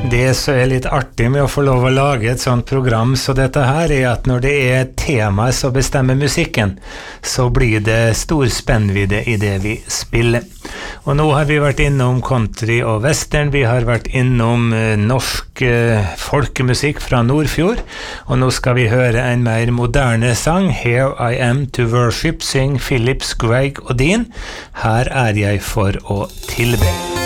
Det som litt artig med å få lov å lage et sånt program så dette her at når det temaet som bestemmer musikken, så blir det stor spennvidde i det vi spiller. Og nå har vi vært innom country og western, vi har vært innom norsk folkemusikk fra Nordfjord, og nå skal vi høre en mer moderne sang, Here I Am to Worship, syng Phillips, Greg og Dean. Her jeg for å tilbe.